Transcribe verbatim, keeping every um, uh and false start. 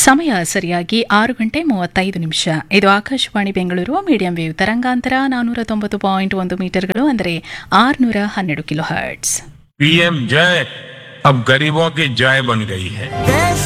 ಸಮಯ ಸರಿಯಾಗಿ ಆರು ಗಂಟೆ ಮೂವತ್ತೈದು ನಿಮಿಷ. ಇದು ಆಕಾಶವಾಣಿ ಬೆಂಗಳೂರು ಮೀಡಿಯಂ ವೇವ್ ತರಂಗಾಂತರ ನಾನ್ನೂರ ತೊಂಬತ್ತು ಪಾಯಿಂಟ್ ಒಂದು ಮೀಟರ್ಗಳು, ಅಂದರೆ ಆರುನೂರ ಹನ್ನೆರಡು ಕಿಲೋ ಹರ್ಟ್ಸ್. पीएम जय अब गरीबों की जय बन गई है.